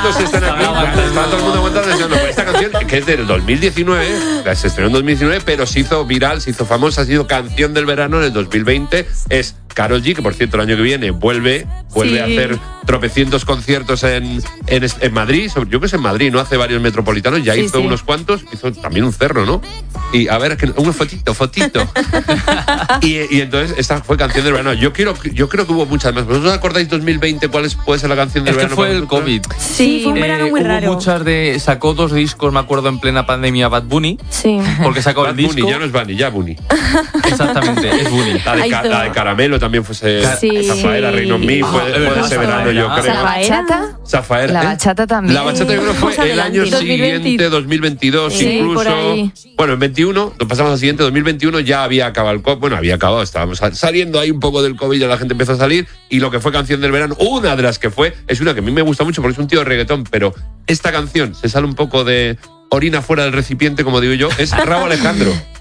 mundo se está todo el mundo aguantando diciendo, esta canción, que es del 2019, se estrenó en 2019, pero se hizo viral, se hizo famosa, ha sido canción del verano en el 2020. Es Karol G, que por cierto el año que viene vuelve a hacer tropecientos conciertos en Madrid. Yo creo que es en Madrid, ¿no? Hace varios metropolitanos, ya hizo unos cuantos, hizo también un cerro, ¿no? Y a ver, un fotito. y entonces esta fue canción del verano. Yo creo que hubo muchas más. ¿Vosotros os acordáis 2020 cuál puede ser la canción del verano? Fue el COVID. Sí, fue un verano muy raro. Hubo sacó 2 discos, me acuerdo, en plena pandemia, Bad Bunny. Sí. Porque sacó Bad el disco. Bunny, ya no es Bunny, ya Bunny. Exactamente, es Bunny. La de Caramelo también fue Zafaera, Reino en mí, fue ese verano, yo creo. ¿Zafaera? La bachata también. La bachata yo creo que fue el año siguiente, 2022, incluso. Bueno, en 21, lo pasamos al siguiente, 2021 ya había acabado el COVID. Bueno, había acabado, estábamos saliendo ahí un poco del COVID, ya la gente empezó a salir. Y lo que fue canción del verano, una de las que fue, es una que a mí me gusta mucho porque es un tío de reggaetón, pero esta canción se sale un poco de orina fuera del recipiente, como digo yo, es Rauw Alejandro.